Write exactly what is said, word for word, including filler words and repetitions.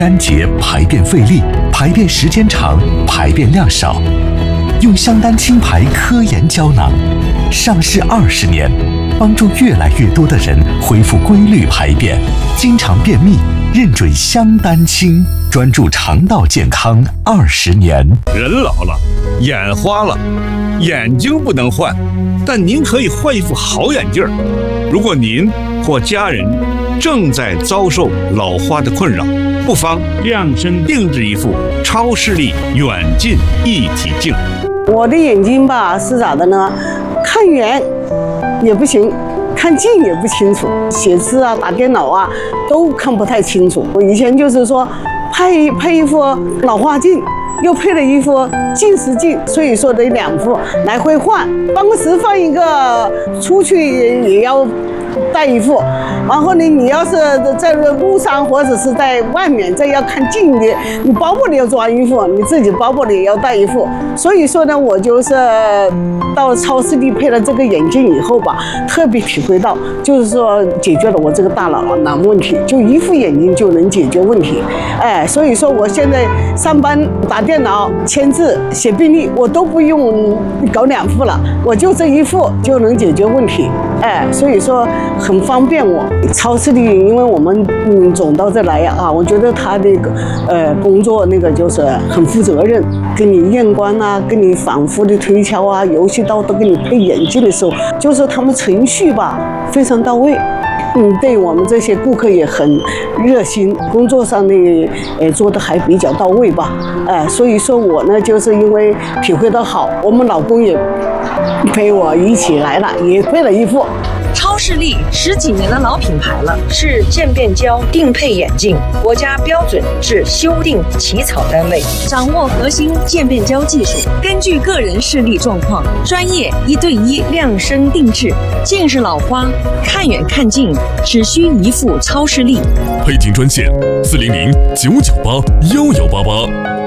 干结排便费力，排便时间长，排便量少。用香丹清排科研胶囊，上市二十年，帮助越来越多的人恢复规律排便。经常便秘，认准香丹清，专注肠道健康二十年。 人老了，眼花了，眼睛不能换，但您可以换一副好眼镜。如果您或家人正在遭受老花的困扰，不妨量身定制一副超视力远近一体镜。 我的眼睛吧是咋的呢？看远也不行，看近也不清楚，写字啊、打电脑啊都看不太清楚。我以前就是说配配一副老花镜，又配了一副近视镜，所以说得两副来回换。办公室放一个，出去也要带一副。然后呢，你要是在路上或者是在外面，这要看近的，你包包里要装一副，你自己包包里也要带一副。所以说呢，我就是到超视力配了这个眼镜以后吧，特别体会到，就是说解决了我这个大脑囊问题，就一副眼镜就能解决问题。哎，所以说我现在上班打电脑、签字、写病历，我都不用搞两副了，我就这一副就能解决问题。哎，所以说很方便我。超视力，因为我们嗯总到这来呀啊，我觉得他那个呃工作那个就是很负责任，给你验光啊，给你反复的推敲啊，游戏刀都给你配眼镜的时候，就是他们程序吧非常到位。嗯，对我们这些顾客也很热心，工作上呢，呃，做的还比较到位吧，哎、呃，所以说我呢，就是因为体会到好，我们老公也陪我一起来了，也配了一副。 超视力十几年的老品牌了，是渐变胶定配眼镜国家标准至修订起草单位，掌握核心渐变胶技术，根据个人视力状况，专业一对一量身定制。近视老花，看远看近，只需一副超视力。 配镜专线：四零零九九八幺幺八八。